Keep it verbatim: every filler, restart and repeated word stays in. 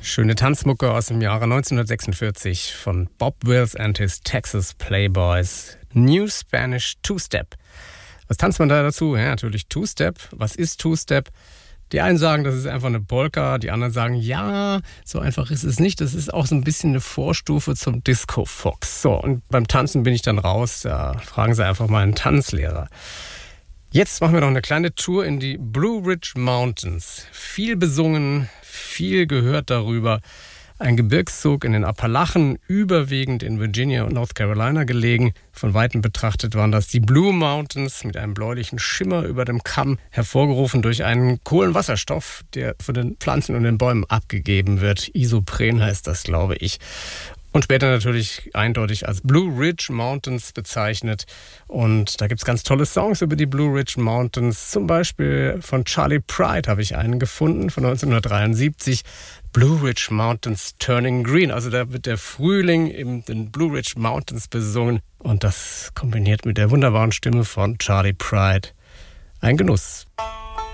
Schöne Tanzmucke aus dem Jahre neunzehnhundertsechsundvierzig von Bob Wills and his Texas Playboys. New Spanish Two-Step. Was tanzt man da dazu? Ja, natürlich Two-Step. Was ist Two-Step? Die einen sagen, das ist einfach eine Polka, die anderen sagen, ja, so einfach ist es nicht. Das ist auch so ein bisschen eine Vorstufe zum Disco-Fox. So, und beim Tanzen bin ich dann raus. Da fragen Sie einfach mal einen Tanzlehrer. Jetzt machen wir noch eine kleine Tour in die Blue Ridge Mountains. Viel besungen, viel gehört darüber. Ein Gebirgszug in den Appalachen, überwiegend in Virginia und North Carolina gelegen. Von Weitem betrachtet waren das die Blue Mountains mit einem bläulichen Schimmer über dem Kamm, hervorgerufen durch einen Kohlenwasserstoff, der von den Pflanzen und den Bäumen abgegeben wird. Isopren heißt das, glaube ich. Und später natürlich eindeutig als Blue Ridge Mountains bezeichnet. Und da gibt's ganz tolle Songs über die Blue Ridge Mountains. Zum Beispiel von Charley Pride habe ich einen gefunden, von neunzehnhundertdreiundsiebzig. Blue Ridge Mountains Turning Green. Also da wird der Frühling in den Blue Ridge Mountains besungen. Und das kombiniert mit der wunderbaren Stimme von Charley Pride. Ein Genuss.